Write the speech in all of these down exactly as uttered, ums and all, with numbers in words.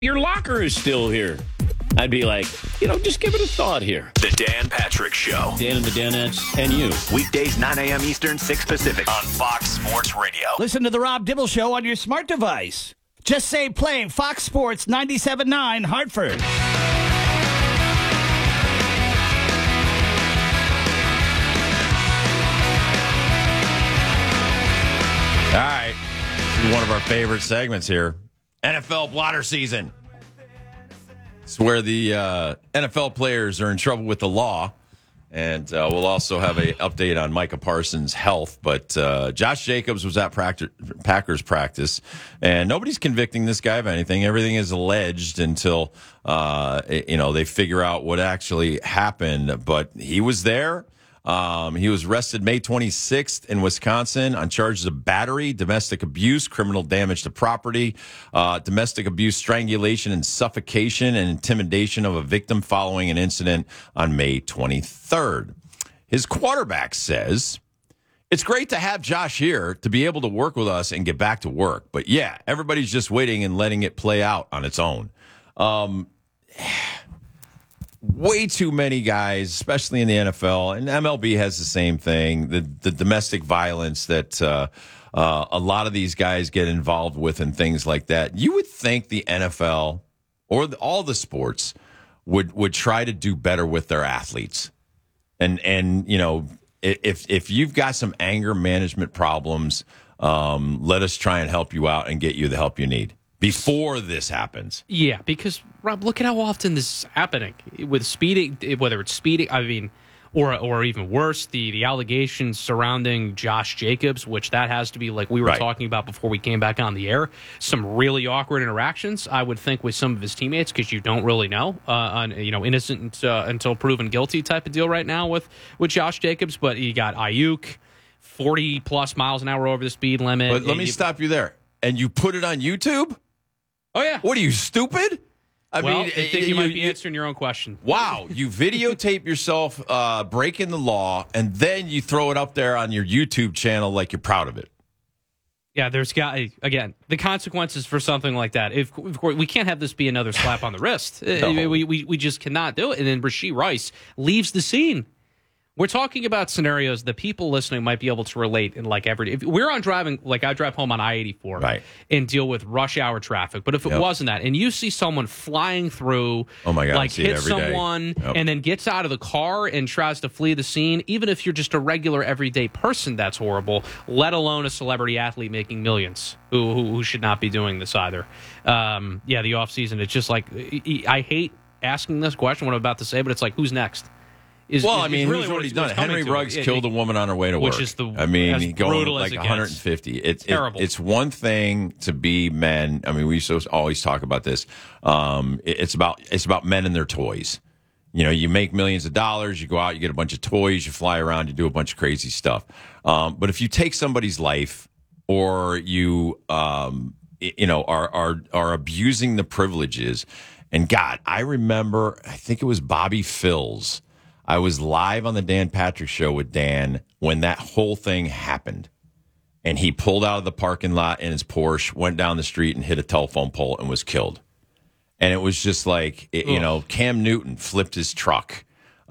Your locker is still here. I'd be like, you know, just give it a thought here. The Dan Patrick Show. Dan and the Danettes and you. Weekdays, nine a.m. Eastern, six Pacific on Fox Sports Radio. Listen to the Rob Dibble Show on your smart device. Just say play Fox Sports ninety-seven point nine Hartford. All right. This is one of our favorite segments here. N F L blotter season. It's where the uh, N F L players are in trouble with the law. And uh, we'll also have an update on Micah Parsons' health. But uh, Josh Jacobs was at practice, Packers practice, and nobody's convicting this guy of anything. Everything is alleged until uh, you know they figure out what actually happened. But he was there. Um, he was arrested May twenty-sixth in Wisconsin on charges of battery, domestic abuse, criminal damage to property, uh, domestic abuse, strangulation, and suffocation and intimidation of a victim following an incident on May twenty-third. His quarterback says, "It's great to have Josh here to be able to work with us and get back to work. But yeah, everybody's just waiting and letting it play out on its own." Um, Way too many guys, especially in the N F L, and M L B has the same thing, the, the domestic violence that uh, uh, a lot of these guys get involved with and things like that. You would think the N F L or the, all the sports would would try to do better with their athletes. And, and you know, if, if you've got some anger management problems, um, let us try and help you out and get you the help you need before this happens. Yeah, because, Rob, look at how often this is happening. With speeding, whether it's speeding, I mean, or or even worse, the, the allegations surrounding Josh Jacobs, which that has to be, like we were Right. talking about before we came back on the air, some really awkward interactions, I would think, with some of his teammates, because you don't really know, uh, on, you know, innocent uh, until proven guilty type of deal right now with, with Josh Jacobs. But you got Ayuk, forty-plus miles an hour over the speed limit. But let me you, stop you there. And you put it on YouTube? Oh, yeah. What are you, stupid? I well, mean, I think you, you might be answering your own question. Wow, you videotape yourself uh, breaking the law, and then you throw it up there on your YouTube channel like you're proud of it. Yeah, there's got again the consequences for something like that. If, of course, we can't have this be another slap on the wrist. No. we, we we just cannot do it. And then Rashee Rice leaves the scene. We're talking about scenarios that people listening might be able to relate in, like, every day. If we're on driving, like I drive home on I eighty-four, right, and deal with rush hour traffic. But if it yep. wasn't that, and you see someone flying through, oh my God, like hit someone, yep. and then gets out of the car and tries to flee the scene, even if you're just a regular everyday person, that's horrible, let alone a celebrity athlete making millions who who, who should not be doing this either. Um, yeah, the offseason, it's just like, I hate asking this question, what I'm about to say, but it's like, who's next? Is, well, is, I mean, really who's already what's, done what's it? Henry to Ruggs it. killed a woman on her way to Which work. is the I mean, as he going brutal like as it one hundred gets. fifty. It, Terrible. It, it's one thing to be men. I mean, we used to always talk about this. Um, it, it's about it's about men and their toys. You know, you make millions of dollars, you go out, you get a bunch of toys, you fly around, you do a bunch of crazy stuff. Um, but if you take somebody's life, or you, um, you know, are are are abusing the privileges, and God, I remember, I think it was Bobby Phills. I was live on the Dan Patrick Show with Dan when that whole thing happened. And he pulled out of the parking lot in his Porsche, went down the street and hit a telephone pole and was killed. And it was just like, you know, Cam Newton flipped his truck.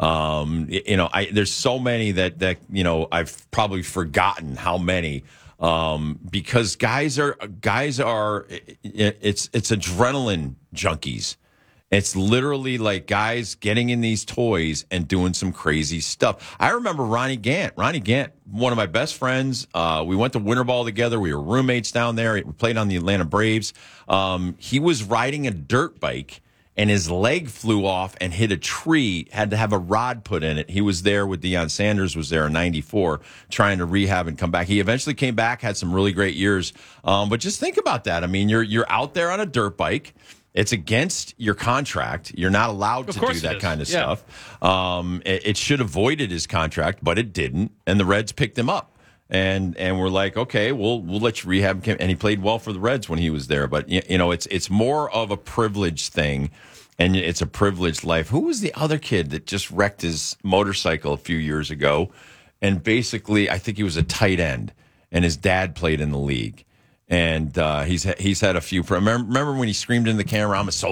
Um, you know, I, there's so many that, that, you know, I've probably forgotten how many, um, because guys are, guys are, it's, it's adrenaline junkies. It's literally like guys getting in these toys and doing some crazy stuff. I remember Ronnie Gant. Ronnie Gant, one of my best friends. Uh, we went to winter ball together. We were roommates down there. We played on the Atlanta Braves. Um, he was riding a dirt bike, and his leg flew off and hit a tree, had to have a rod put in it. He was there with Deion Sanders, was there in ninety-four, trying to rehab and come back. He eventually came back, had some really great years. Um, but just think about that. I mean, you're you're out there on a dirt bike. It's against your contract. You're not allowed to do that kind of yeah. stuff. Um, it, it should have voided his contract, but it didn't, and the Reds picked him up. And and we're like, okay, we'll we'll let you rehab him. And he played well for the Reds when he was there. But you know, it's it's more of a privilege thing, and it's a privileged life. Who was the other kid that just wrecked his motorcycle a few years ago? And basically, I think he was a tight end, and his dad played in the league. And uh, he's he's had a few. Remember, remember when he screamed in the camera, "I'm a